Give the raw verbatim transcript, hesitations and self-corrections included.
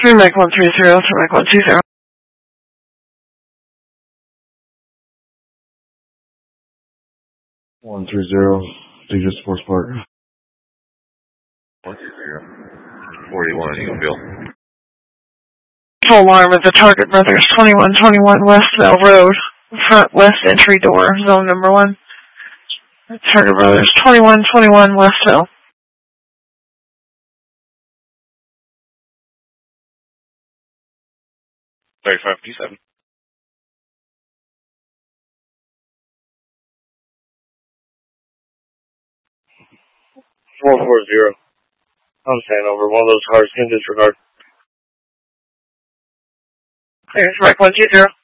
Three Mike one three zero, three Mike one two zero. One three zero, Digit Sports Park. One two zero. Forty-one, Eagleville. Full alarm at the Target Brothers, twenty-one twenty-one Westville Road, front west entry door, zone number one. Target Brothers, twenty-one twenty-one Westville. Thirty-five fifty-seven. Four four zero. I'm staying over. One of those cars can disregard. There's Mike one two zero.